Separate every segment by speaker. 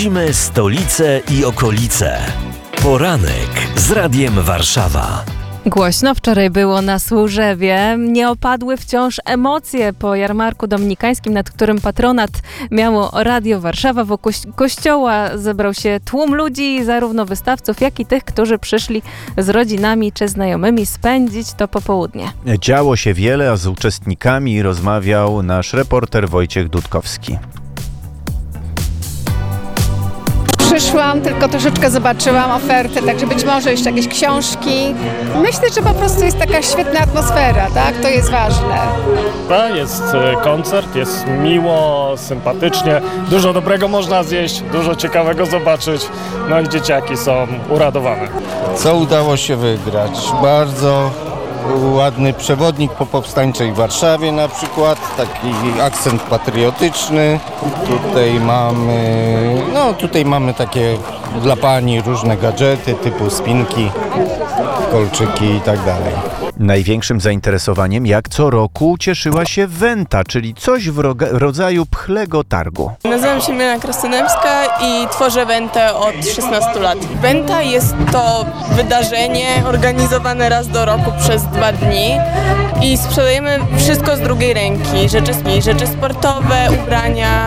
Speaker 1: Śledzimy stolicę i okolice. Poranek z Radiem Warszawa.
Speaker 2: Głośno wczoraj było na Służewie. Nie opadły wciąż emocje po jarmarku dominikańskim, nad którym patronat miało Radio Warszawa. Wokół kościoła zebrał się tłum ludzi, zarówno wystawców, jak i tych, którzy przyszli z rodzinami czy znajomymi spędzić to popołudnie.
Speaker 3: Działo się wiele, a z uczestnikami rozmawiał nasz reporter Wojciech Dudkowski.
Speaker 4: Przyszłam, tylko troszeczkę zobaczyłam oferty, także być może jeszcze jakieś książki. Myślę, że po prostu jest taka świetna atmosfera, tak? To jest ważne.
Speaker 5: Jest koncert, jest miło, sympatycznie, dużo dobrego można zjeść, dużo ciekawego zobaczyć, no i dzieciaki są uradowane.
Speaker 6: Co udało się wygrać? Bardzo ładny przewodnik po powstańczej Warszawie na przykład, taki akcent patriotyczny. Tutaj mamy takie dla pani różne gadżety typu spinki, kolczyki i tak dalej.
Speaker 3: Największym zainteresowaniem, jak co roku, cieszyła się Wenta, czyli coś w rodzaju pchlego targu.
Speaker 7: Nazywam się Milena Krasnodębska i tworzę Wentę od 16 lat. Wenta jest to wydarzenie organizowane raz do roku przez 2 dni i sprzedajemy wszystko z drugiej ręki. Rzeczy sportowe, ubrania,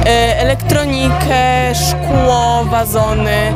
Speaker 7: elektronikę, szkło, wazony,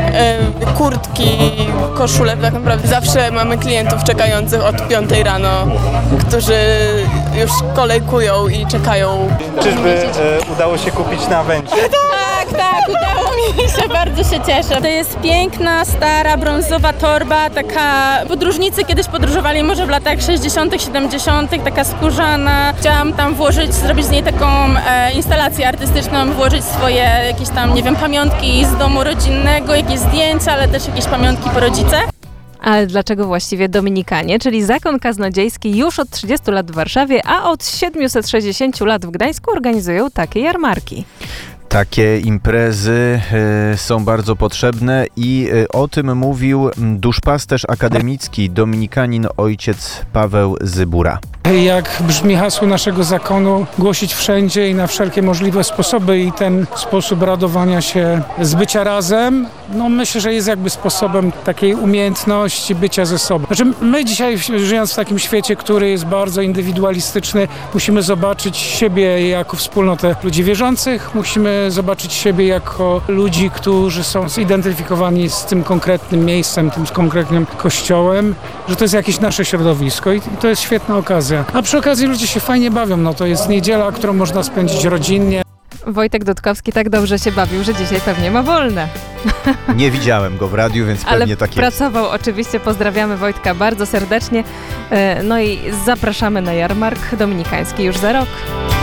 Speaker 7: kurtki, koszule. Tak naprawdę zawsze mamy klientów czekających od 5 rano, którzy już kolejkują i czekają.
Speaker 8: Czyżby udało się kupić na Wencie?
Speaker 9: Tak, udało mi się, bardzo się cieszę. To jest piękna, stara, brązowa torba, taka podróżnicy kiedyś podróżowali może w latach 60., 70., taka skórzana. Chciałam tam zrobić z niej taką instalację artystyczną, włożyć swoje jakieś tam, pamiątki z domu rodzinnego, jakieś zdjęcia, ale też jakieś pamiątki po rodzicach.
Speaker 2: Ale dlaczego właściwie Dominikanie, czyli zakon kaznodziejski już od 30 lat w Warszawie, a od 760 lat w Gdańsku organizują takie jarmarki?
Speaker 3: Takie imprezy są bardzo potrzebne i o tym mówił duszpasterz akademicki, dominikanin ojciec Paweł Zybura.
Speaker 10: Jak brzmi hasło naszego zakonu, głosić wszędzie i na wszelkie możliwe sposoby i ten sposób radowania się z bycia razem, myślę, że jest jakby sposobem takiej umiejętności bycia ze sobą. Znaczy, my dzisiaj, żyjąc w takim świecie, który jest bardzo indywidualistyczny, musimy zobaczyć siebie jako wspólnotę ludzi wierzących, musimy zobaczyć siebie jako ludzi, którzy są zidentyfikowani z tym konkretnym miejscem, tym konkretnym kościołem, że to jest jakieś nasze środowisko i to jest świetna okazja. A przy okazji ludzie się fajnie bawią, to jest niedziela, którą można spędzić rodzinnie.
Speaker 2: Wojtek Dudkowski tak dobrze się bawił, że dzisiaj pewnie ma wolne.
Speaker 3: Nie widziałem go w radiu, więc
Speaker 2: ale
Speaker 3: pewnie tak jest.
Speaker 2: pracował oczywiście. Pozdrawiamy Wojtka bardzo serdecznie. No i zapraszamy na jarmark dominikański już za rok.